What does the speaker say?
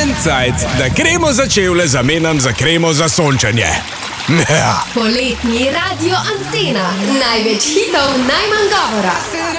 cajt, da kremo za čevlje zamenjam za kremo za sončenje. Poletni Radio Antena. Največ hitov, najmanj govora.